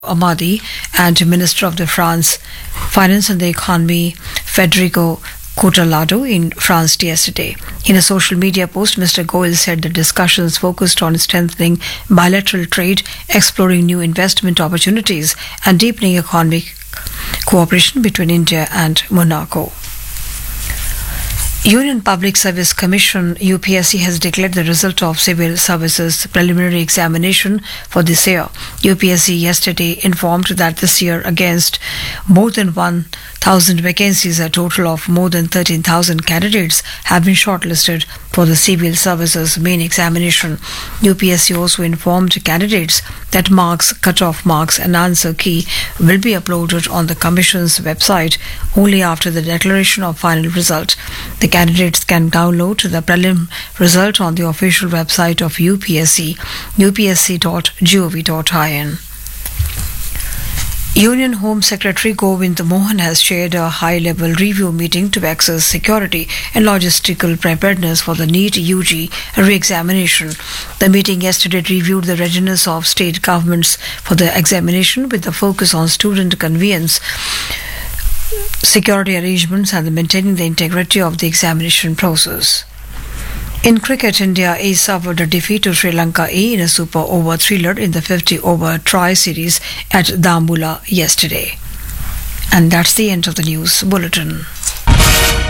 Amadi and Minister of the France Finance and the Economy Federico Cotalado in France yesterday. In a social media post, Mr. Goel said the discussions focused on strengthening bilateral trade, exploring new investment opportunities, and deepening economic cooperation between India and Monaco. Union Public Service Commission UPSC has declared the result of Civil Services preliminary examination for this year. UPSC yesterday informed that this year, against more than 1,000 vacancies, a total of more than 13,000 candidates have been shortlisted for the Civil Services main examination. UPSC also informed candidates that marks, cut-off marks and answer key will be uploaded on the Commission's website only after the declaration of final result. The candidates can download the prelim result on the official website of UPSC, upsc.gov.in. Union Home Secretary Govind Mohan has chaired a high-level review meeting to access security and logistical preparedness for the NEET UG re-examination. The meeting yesterday reviewed the readiness of state governments for the examination with the focus on student convenience, security arrangements and maintaining the integrity of the examination process. In cricket, India A suffered a defeat to Sri Lanka A in a super over thriller in the 50-over try series at Dambulla yesterday. And that's the end of the news bulletin.